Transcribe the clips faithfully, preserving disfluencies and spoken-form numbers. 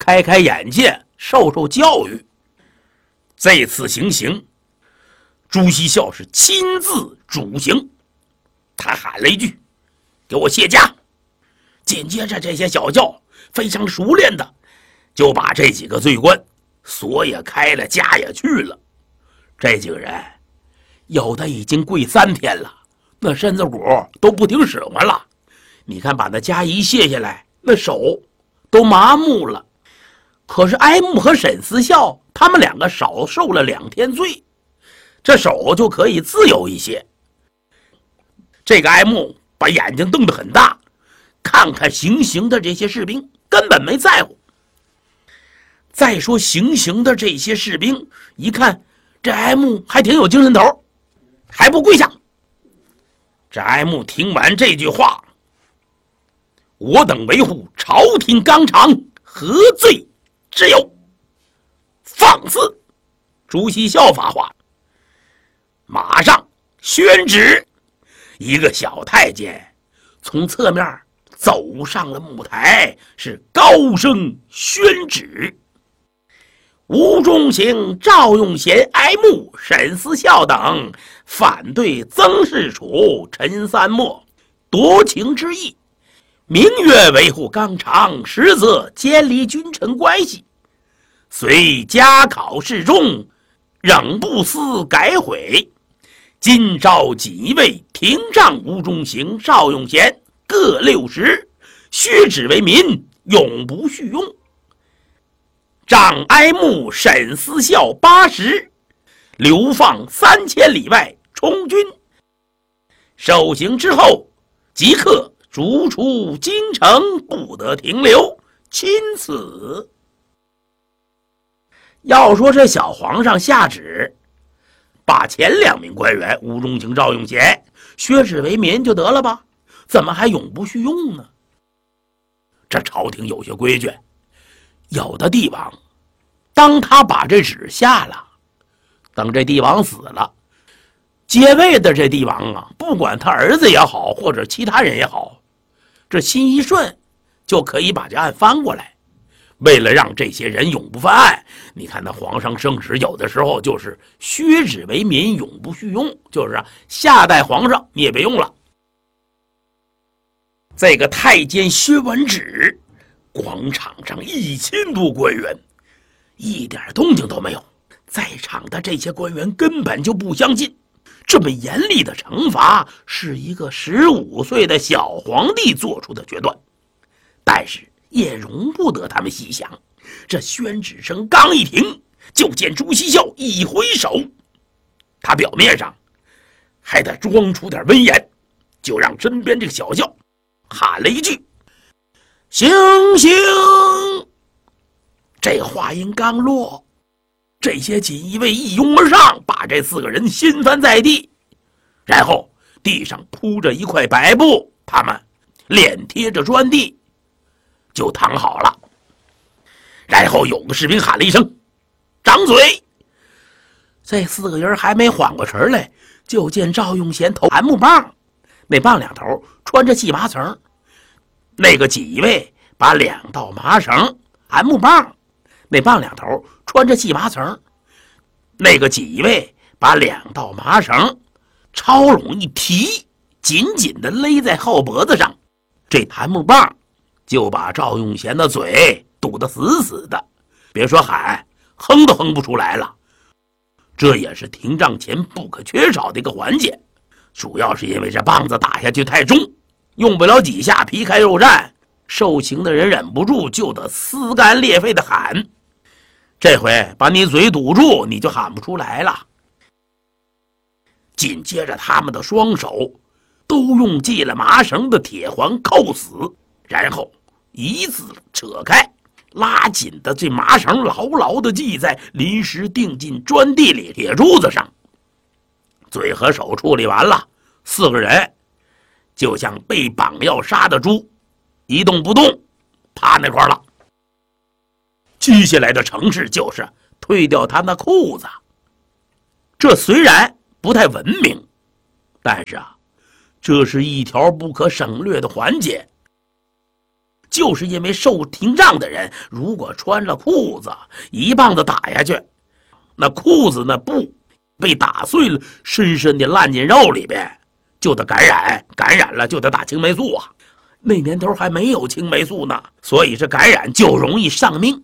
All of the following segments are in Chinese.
开开眼界，受受教育。这次行刑，朱熹孝是亲自主刑，他喊了一句：“给我卸甲！”紧接着，这些小教非常熟练的就把这几个罪官锁也开了，甲也去了。这几个人有的已经跪三天了，那身子骨都不听使唤了。你看，把那枷一卸下来，那手都麻木了。可是哀慕和沈思孝他们两个少受了两天罪，这手就可以自由一些。这个哀慕把眼睛瞪得很大，看看行刑的这些士兵，根本没在乎。再说行刑的这些士兵一看这哀慕还挺有精神头，还不跪下。这哀慕听完这句话：“我等维护朝廷纲常，何罪之有？”放肆！朱熹孝发话，马上宣旨。一个小太监从侧面走上了木台，是高声宣旨：吴中行、赵用贤、哀慕、沈思孝等反对曾仕楚、陈三墨夺情之意，名曰维护纲常，实则监离君臣关系，虽加考示众，仍不思改悔。今召几位廷杖吴中行、赵用贤各六十，削指为民，永不续用。杖哀慕、沈思孝八十，流放三千里外充军。受刑之后，即刻逐出京城，不得停留。钦此。要说这小皇上下旨，把前两名官员吴中行、赵用贤削指为民就得了吧？怎么还永不续用呢？这朝廷有些规矩，有的帝王当他把这旨下了，等这帝王死了，接位的这帝王啊，不管他儿子也好，或者其他人也好，这心一顺就可以把这案翻过来。为了让这些人永不犯案，你看那皇上圣旨有的时候就是削指为民，永不续用，就是啊，下代皇上你也别用了。这个太监削完旨，广场上一千多官员一点动静都没有，在场的这些官员根本就不相信这么严厉的惩罚是一个十五岁的小皇帝做出的决断，但是也容不得他们细想。这宣旨声刚一停，就见朱熹孝一挥手，他表面上还得装出点威严，就让身边这个小校喊了一句：“行行！”这话音刚落，这些锦衣卫一拥而上，把这四个人掀翻在地，然后地上铺着一块白布，他们脸贴着砖地就躺好了。然后有个士兵喊了一声：“掌嘴！”这四个人还没缓过神来，就见赵用贤头寒木棒，那棒两头穿着细麻绳，那个锦衣卫把两道麻绳寒木棒，那棒两头穿着细麻绳，那个锦衣卫把两道麻绳抄拢一提，紧紧地勒在后脖子上，这寒木棒就把赵用贤的嘴堵得死死的，别说喊，哼都哼不出来了。这也是廷杖前不可缺少的一个环节，主要是因为这棒子打下去太重，用不了几下皮开肉绽，受刑的人忍不住就得撕肝裂肺的喊。这回把你嘴堵住，你就喊不出来了。紧接着他们的双手都用系了麻绳的铁环扣死，然后一字扯开，拉紧的这麻绳牢牢地系在临时钉进砖地里铁柱子上。嘴和手处理完了，四个人就像被绑要杀的猪，一动不动，趴那块了。接下来的程式就是退掉他那裤子。这虽然不太文明，但是啊，这是一条不可省略的环节。 就是因为受廷杖的人，如果穿了裤子，一棒子打下去，那裤子那布被打碎了，深深的烂进肉里边，就得感染，感染了就得打青霉素啊。那年头还没有青霉素呢，所以这感染就容易丧命。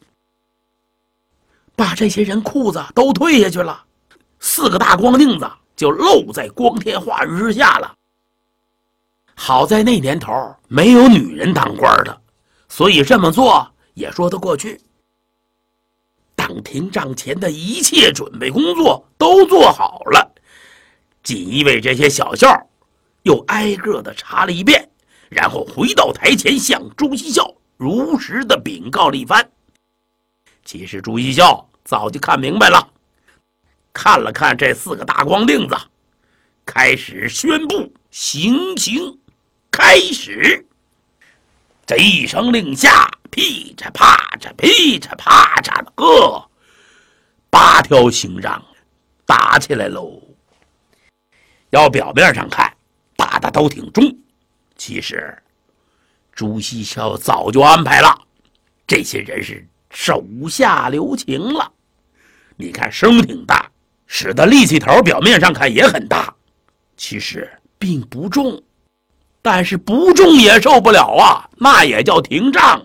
把这些人裤子都退下去了，四个大光腚子就露在光天化日之下了。好在那年头没有女人当官的，所以这么做也说得过去。当廷杖前的一切准备工作都做好了，锦衣卫这些小校又挨个的查了一遍，然后回到台前向朱熹孝如实的禀告了一番。其实朱熹孝早就看明白了，看了看这四个大光腚子，开始宣布行刑开始。这一声令下，噼嚓啪嚓噼嚓啪嚓的，呵，八条刑杖打起来喽。要表面上看打的都挺重，其实朱熹孝早就安排了，这些人是手下留情了。你看声挺大，使得力气头表面上看也很大，其实并不重，但是不重也受不了啊，那也叫廷杖。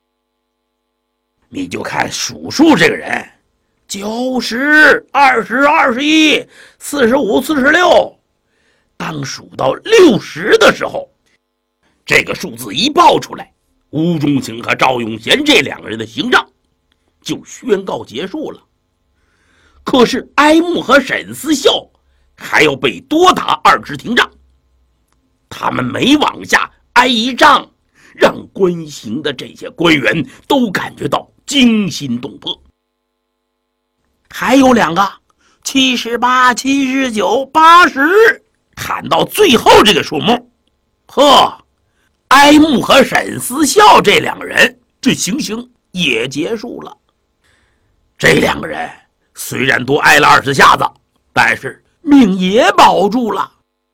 你就看数数这个人，九十、二十、二十一、四十五、四十六，当数到六十的时候，这个数字一报出来，吴中兴和赵永贤这两个人的刑杖就宣告结束了。可是哀慕和沈思孝还要被多打二支廷杖，他们每往下挨一杖，让关刑的这些官员都感觉到惊心动魄。还有两个七十八、七十九、八十，喊到最后这个数目，呵，哀慕和沈思孝这两个人这行刑也结束了。这两个人虽然多挨了二十下子，但是命也保住了。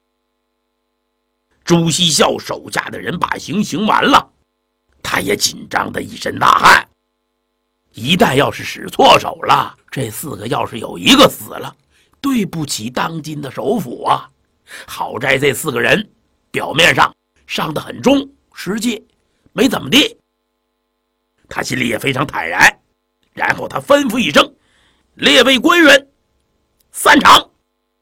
朱熹孝手下的人把刑行完了，他也紧张的一身大汗。一旦要是使错手了，这四个要是有一个死了，对不起当今的首辅啊。好在这四个人表面上伤得很重，实际没怎么地。他心里也非常坦然，然后他吩咐一声，列位官员，散场。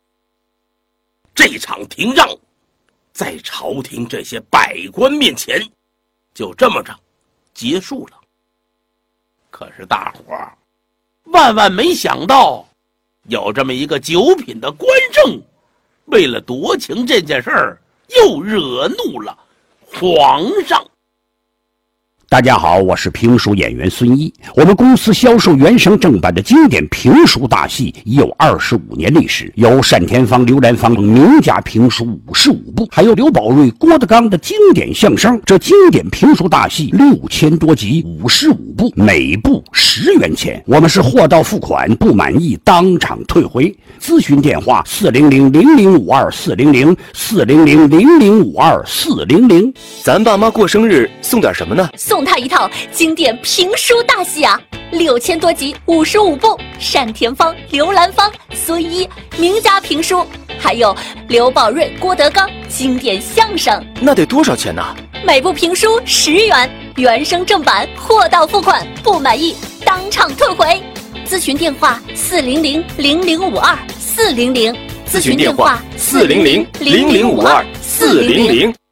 这场廷杖在朝廷这些百官面前就这么着结束了。可是大伙儿万万没想到，有这么一个九品的官正，为了夺情这件事儿又惹怒了皇上。 大家好，我是评书演员孙一。我们公司销售原声正版的经典评书大戏已有二十五年历史，有单田芳、刘兰芳名家评书五十五部，还有刘宝瑞、郭德纲的经典相声。这经典评书大戏六千多集，五十五部，每部十元钱。我们是货到付款，不满意当场退回。咨询电话：四零零零零五二四零零四零零零零五二四零零。 咱爸妈过生日送点什么呢？ 送他一套经典评书大戏啊，六千多集，五十五部，单田芳、刘兰芳、孙一名家评书，还有刘宝瑞、郭德纲经典相声。 那得多少钱呢？ 每部评书十元，原声正版，货到付款，不满意当场退回。咨询电话：四零零零零五二四零零。 咨询电话：四零零零零五二四零零。